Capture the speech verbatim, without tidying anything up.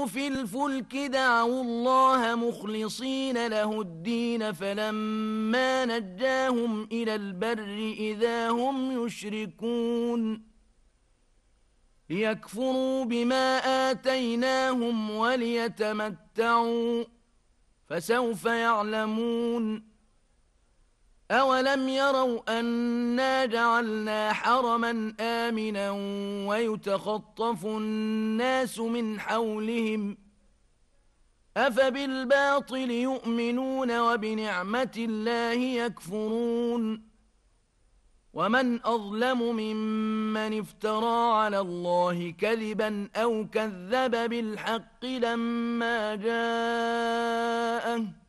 ركبوا في الفلك دعوا الله مخلصين له الدين فلما نجاهم إلى البر إذا هم يشركون ليكفروا بما آتيناهم وليتمتعوا فسوف يعلمون أولم يروا أنا جعلنا حرما آمنا ويتخطف الناس من حولهم أفبالباطل يؤمنون وبنعمة الله يكفرون ومن أظلم ممن افترى على الله كذبا أو كذب بالحق لما جاءه